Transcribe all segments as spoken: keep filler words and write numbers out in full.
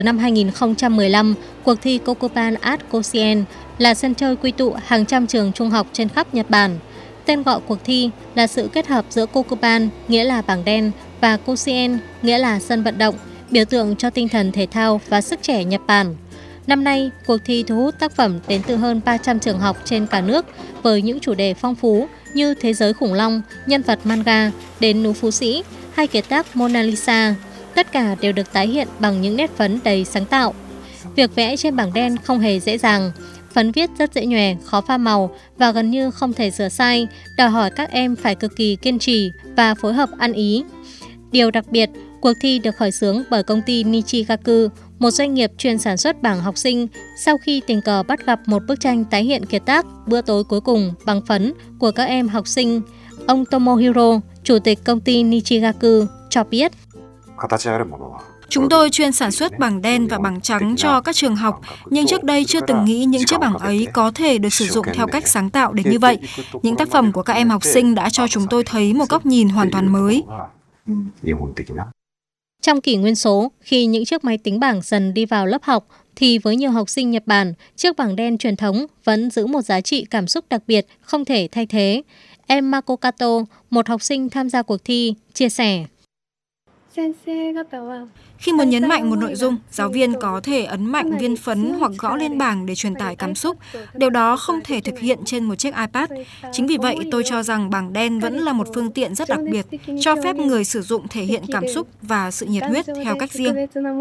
Năm hai nghìn không trăm mười lăm, cuộc thi Kokuban Art Koshien là sân chơi quy tụ hàng trăm trường trung học trên khắp Nhật Bản. Tên gọi cuộc thi là sự kết hợp giữa Kokuban, nghĩa là bảng đen, và Koshien, nghĩa là sân vận động, biểu tượng cho tinh thần thể thao và sức trẻ Nhật Bản. Năm nay, cuộc thi thu hút tác phẩm đến từ hơn ba trăm trường học trên cả nước với những chủ đề phong phú như thế giới khủng long, nhân vật manga, đến núi Phú Sĩ hay kiệt tác Mona Lisa. Tất cả đều được tái hiện bằng những nét phấn đầy sáng tạo. Việc vẽ trên bảng đen không hề dễ dàng. Phấn viết rất dễ nhòe, khó pha màu và gần như không thể sửa sai, đòi hỏi các em phải cực kỳ kiên trì và phối hợp ăn ý. Điều đặc biệt, cuộc thi được khởi xướng bởi công ty Nichigaku, một doanh nghiệp chuyên sản xuất bảng học sinh, sau khi tình cờ bắt gặp một bức tranh tái hiện kiệt tác Bữa tối cuối cùng bằng phấn của các em học sinh. Ông Tomohiro, chủ tịch công ty Nichigaku, cho biết. Chúng tôi chuyên sản xuất bảng đen và bảng trắng cho các trường học, nhưng trước đây chưa từng nghĩ những chiếc bảng ấy có thể được sử dụng theo cách sáng tạo đến như vậy. Những tác phẩm của các em học sinh đã cho chúng tôi thấy một góc nhìn hoàn toàn mới. Trong kỷ nguyên số, khi những chiếc máy tính bảng dần đi vào lớp học, thì với nhiều học sinh Nhật Bản, chiếc bảng đen truyền thống vẫn giữ một giá trị cảm xúc đặc biệt không thể thay thế. Em Mako Kato, một học sinh tham gia cuộc thi, chia sẻ. Khi muốn nhấn mạnh một nội dung, giáo viên có thể ấn mạnh viên phấn hoặc gõ lên bảng để truyền tải cảm xúc. Điều đó không thể thực hiện trên một chiếc iPad. Chính vì vậy, tôi cho rằng bảng đen vẫn là một phương tiện rất đặc biệt, cho phép người sử dụng thể hiện cảm xúc và sự nhiệt huyết theo cách riêng.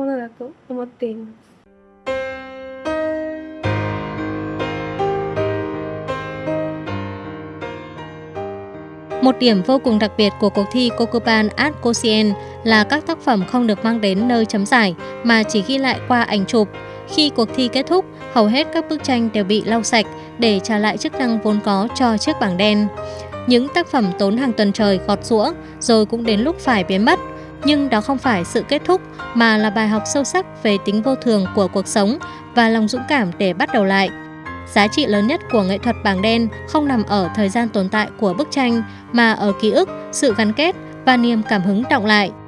Một điểm vô cùng đặc biệt của cuộc thi Kokuban Art Koshien là các tác phẩm không được mang đến nơi chấm giải mà chỉ ghi lại qua ảnh chụp. Khi cuộc thi kết thúc, hầu hết các bức tranh đều bị lau sạch để trả lại chức năng vốn có cho chiếc bảng đen. Những tác phẩm tốn hàng tuần trời gọt giũa rồi cũng đến lúc phải biến mất. Nhưng đó không phải sự kết thúc mà là bài học sâu sắc về tính vô thường của cuộc sống và lòng dũng cảm để bắt đầu lại. Giá trị lớn nhất của nghệ thuật bảng đen không nằm ở thời gian tồn tại của bức tranh mà ở ký ức, sự gắn kết và niềm cảm hứng đọng lại.